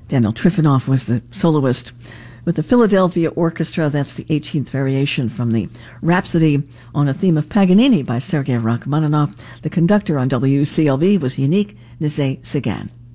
Daniel Trifonov was the soloist. With the Philadelphia Orchestra, that's the 18th variation from the Rhapsody on a Theme of Paganini by Sergei Rachmaninoff. The conductor on WCLV was Yannick Nézet-Séguin.